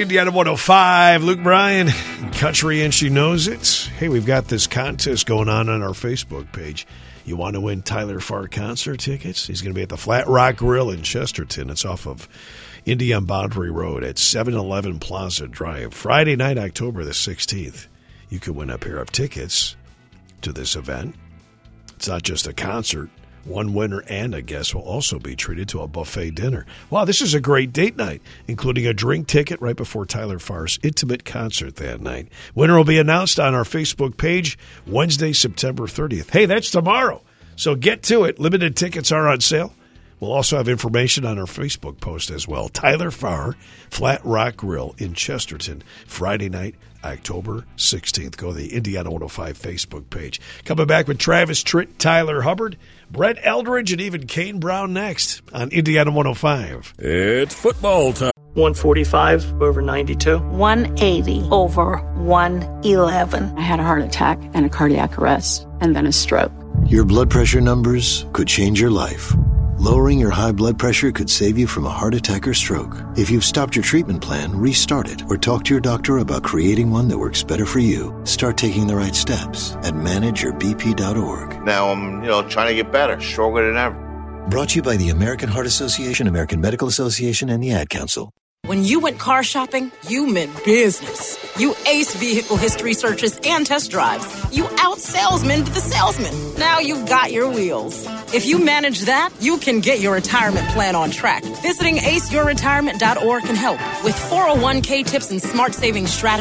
Indiana 105, Luke Bryan, Country and She Knows It. Hey, we've got this contest going on our Facebook page. You want to win Tyler Farr concert tickets? He's going to be at the Flat Rock Grill in Chesterton. It's off of Indiana Boundary Road at 711 Plaza Drive. Friday night, October the 16th. You can win a pair of tickets to this event. It's not just a concert. One winner and a guest will also be treated to a buffet dinner. Wow, this is a great date night, including a drink ticket right before Tyler Farr's intimate concert that night. Winner will be announced on our Facebook page Wednesday, September 30th. Hey, that's tomorrow, so get to it. Limited tickets are on sale. We'll also have information on our Facebook post as well. Tyler Farr, Flat Rock Grill in Chesterton, Friday night, October 16th. Go to the Indiana 105 Facebook page. Coming back with Travis Tritt, Tyler Hubbard, Brett Eldridge, and even Kane Brown next on Indiana 105. It's football time. 145 over 92. 180 over 111. I had a heart attack and a cardiac arrest, and then a stroke. Your blood pressure numbers could change your life. Lowering your high blood pressure could save you from a heart attack or stroke. If you've stopped your treatment plan, restart it or talk to your doctor about creating one that works better for you. Start taking the right steps at manageyourbp.org. Now I'm, trying to get better, stronger than ever. Brought to you by the American Heart Association, American Medical Association, and the Ad Council. When you went car shopping, you meant business. You aced vehicle history searches and test drives. You out-salesmaned the salesman. Now you've got your wheels. If you manage that, you can get your retirement plan on track. Visiting aceyourretirement.org can help with 401k tips and smart savings strategies.